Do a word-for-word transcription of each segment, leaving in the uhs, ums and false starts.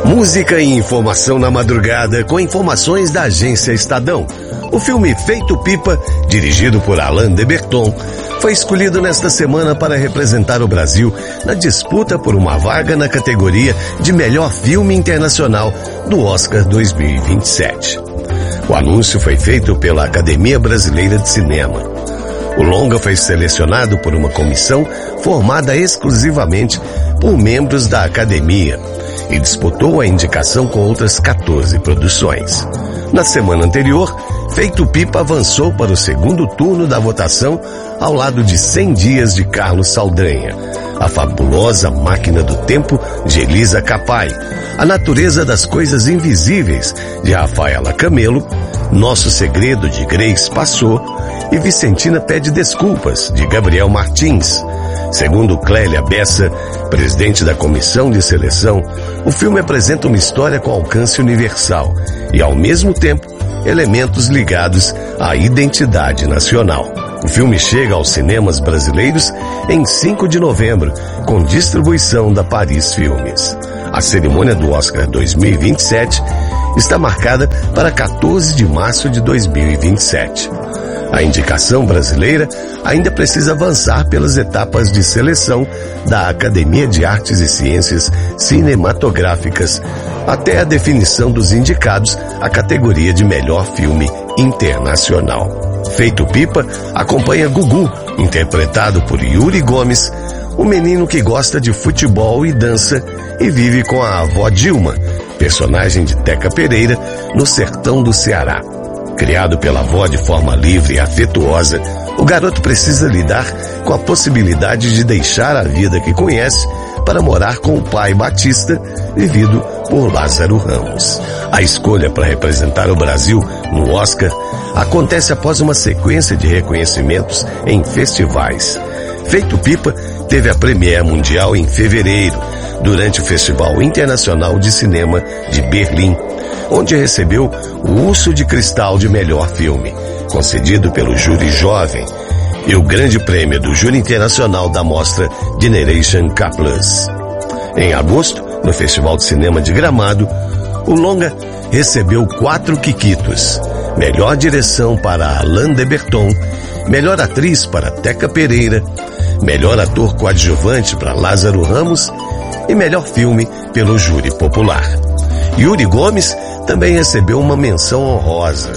Música e informação na madrugada com informações da agência Estadão. O filme Feito Pipa, dirigido por Alain de Botton, foi escolhido nesta semana para representar o Brasil na disputa por uma vaga na categoria de melhor filme internacional do Oscar dois mil e vinte e sete. O anúncio foi feito pela Academia Brasileira de Cinema. O longa foi selecionado por uma comissão formada exclusivamente por membros da Academia e disputou a indicação com outras quatorze produções. Na semana anterior, Feito Pipa avançou para o segundo turno da votação ao lado de cem dias de Carlos Saldanha, A Fabulosa Máquina do Tempo de Elisa Capai, A Natureza das Coisas Invisíveis de Rafaela Camelo, Nosso Segredo de Grace Passou e Vicentina Pede Desculpas de Gabriel Martins. Segundo Clélia Bessa, presidente da comissão de seleção, o filme apresenta uma história com alcance universal e, ao mesmo tempo, elementos ligados à identidade nacional. O filme chega aos cinemas brasileiros em cinco de novembro, com distribuição da Paris Filmes. A cerimônia do Oscar dois mil e vinte e sete está marcada para quatorze de março de dois mil e vinte e sete. A indicação brasileira ainda precisa avançar pelas etapas de seleção da Academia de Artes e Ciências Cinematográficas até a definição dos indicados à categoria de melhor filme internacional. Feito Pipa acompanha Gugu, interpretado por Yuri Gomes, um menino que gosta de futebol e dança e vive com a avó Dilma, personagem de Teca Pereira, no sertão do Ceará. Criado pela avó de forma livre e afetuosa, o garoto precisa lidar com a possibilidade de deixar a vida que conhece para morar com o pai Batista, vivido por Lázaro Ramos. A escolha para representar o Brasil no Oscar acontece após uma sequência de reconhecimentos em festivais. Feito Pipa teve a premiere mundial em fevereiro, durante o Festival Internacional de Cinema de Berlim, onde recebeu o Urso de Cristal de Melhor Filme, concedido pelo júri jovem, e o Grande Prêmio do Júri Internacional da Mostra Generation K plus. Em agosto, no Festival de Cinema de Gramado, o longa recebeu quatro quiquitos: Melhor Direção para Alain de Botton, Melhor Atriz para Teca Pereira, Melhor Ator Coadjuvante para Lázaro Ramos e Melhor Filme pelo Júri Popular. Yuri Gomes também recebeu uma menção honrosa.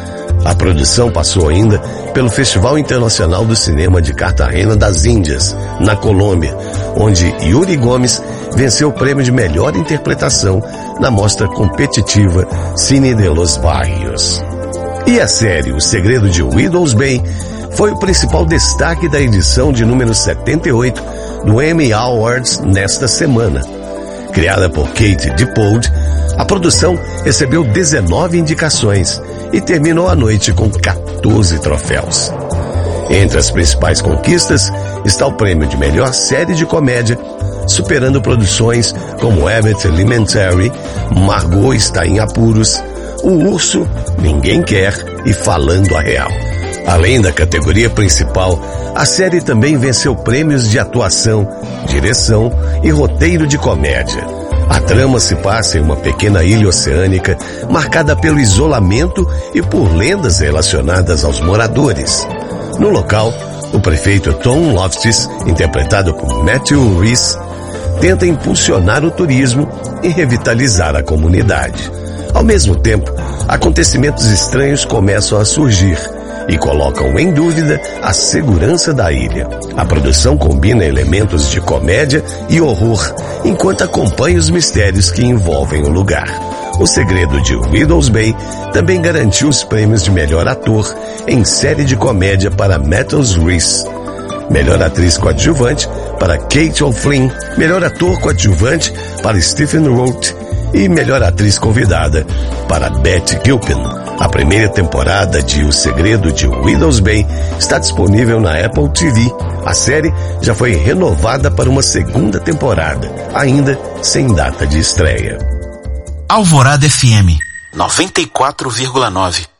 A produção passou ainda pelo Festival Internacional do Cinema de Cartagena das Índias, na Colômbia, onde Yuri Gomes venceu o prêmio de melhor interpretação na mostra competitiva Cine de los Barrios. E a série O Segredo de Widows Bay foi o principal destaque da edição de número setenta e oito do Emmy Awards nesta semana. Criada por Kate Dippold, a produção recebeu dezenove indicações e terminou a noite com quatorze troféus. Entre as principais conquistas está o prêmio de melhor série de comédia, superando produções como Abbott Elementary, Margot Está em Apuros, O Urso, Ninguém Quer e Falando a Real. Além da categoria principal, a série também venceu prêmios de atuação, direção e roteiro de comédia. A trama se passa em uma pequena ilha oceânica marcada pelo isolamento e por lendas relacionadas aos moradores. No local, o prefeito Tom Loftis, interpretado por Matthew Rhys, tenta impulsionar o turismo e revitalizar a comunidade. Ao mesmo tempo, acontecimentos estranhos começam a surgir e colocam em dúvida a segurança da ilha. A produção combina elementos de comédia e horror, enquanto acompanha os mistérios que envolvem o lugar. O Segredo de Widows Bay também garantiu os prêmios de melhor ator em série de comédia para Matthew Rhys, melhor atriz coadjuvante para Kate O'Flynn, melhor ator coadjuvante para Stephen Roth e melhor atriz convidada para Betty Gilpin. A primeira temporada de O Segredo de Widows Bay está disponível na Apple T V. A série já foi renovada para uma segunda temporada, ainda sem data de estreia. Alvorada F M noventa e quatro vírgula nove.